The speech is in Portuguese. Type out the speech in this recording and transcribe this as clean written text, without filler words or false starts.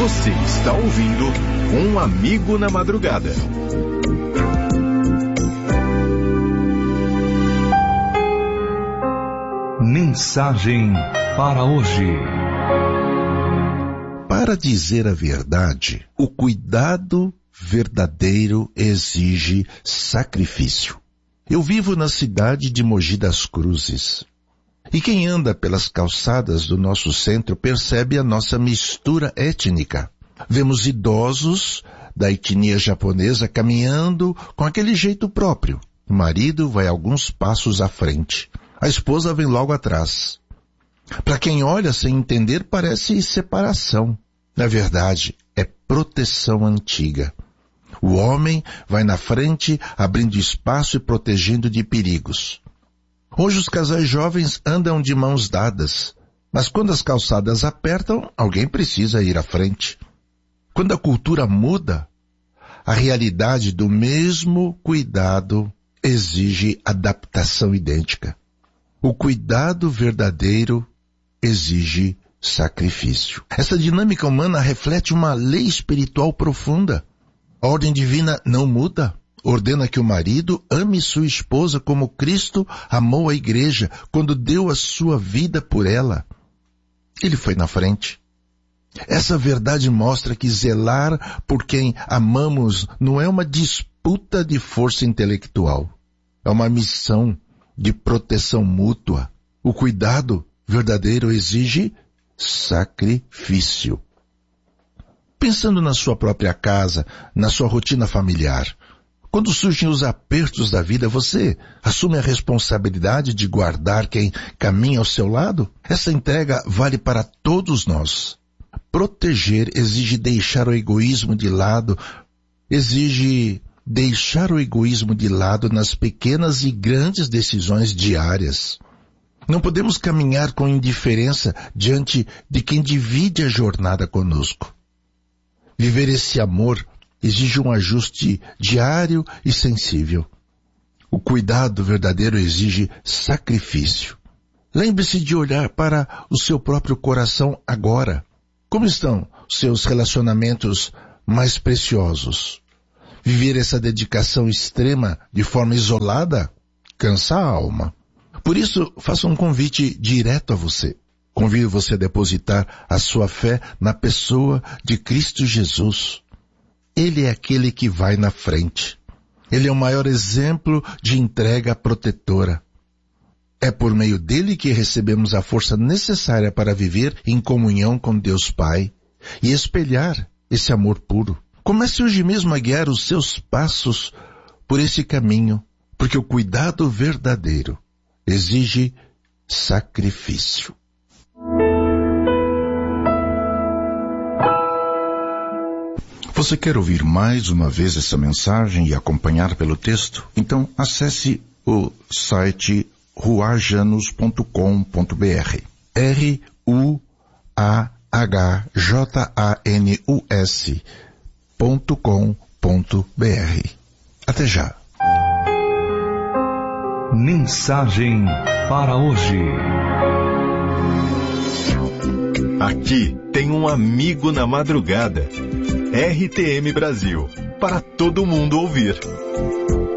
Você está ouvindo Um Amigo na Madrugada. Mensagem para hoje. Para dizer a verdade, o cuidado verdadeiro exige sacrifício. Eu vivo na cidade de Mogi das Cruzes. E quem anda pelas calçadas do nosso centro percebe a nossa mistura étnica. Vemos idosos da etnia japonesa caminhando com aquele jeito próprio. O marido vai alguns passos à frente. A esposa vem logo atrás. Para quem olha sem entender, parece separação. Na verdade, é proteção antiga. O homem vai na frente, abrindo espaço e protegendo de perigos. Hoje os casais jovens andam de mãos dadas, mas quando as calçadas apertam, alguém precisa ir à frente. Quando a cultura muda, a realidade do mesmo cuidado exige adaptação idêntica. O cuidado verdadeiro exige sacrifício. Essa dinâmica humana reflete uma lei espiritual profunda. A ordem divina não muda. Ordena que o marido ame sua esposa como Cristo amou a igreja quando deu a sua vida por ela. Ele foi na frente. Essa verdade mostra que zelar por quem amamos não é uma disputa de força intelectual. É uma missão de proteção mútua. O cuidado verdadeiro exige sacrifício. Pensando na sua própria casa, na sua rotina familiar, quando surgem os apertos da vida, você assume a responsabilidade de guardar quem caminha ao seu lado? Essa entrega vale para todos nós. Proteger exige deixar o egoísmo de lado, nas pequenas e grandes decisões diárias. Não podemos caminhar com indiferença diante de quem divide a jornada conosco. Viver esse amor exige um ajuste diário e sensível. O cuidado verdadeiro exige sacrifício. Lembre-se de olhar para o seu próprio coração agora. Como estão seus relacionamentos mais preciosos? Viver essa dedicação extrema de forma isolada cansa a alma. Por isso, faço um convite direto a você. Convido você a depositar a sua fé na pessoa de Cristo Jesus. Ele é aquele que vai na frente. Ele é o maior exemplo de entrega protetora. É por meio dele que recebemos a força necessária para viver em comunhão com Deus Pai e espelhar esse amor puro. Comece hoje mesmo a guiar os seus passos por esse caminho, porque o cuidado verdadeiro exige sacrifício. Você quer ouvir mais uma vez essa mensagem e acompanhar pelo texto? Então acesse o site ruajanus.com.br ruajanus.com.br. Até já. Mensagem para hoje. Aqui tem um amigo na madrugada. RTM Brasil, para todo mundo ouvir.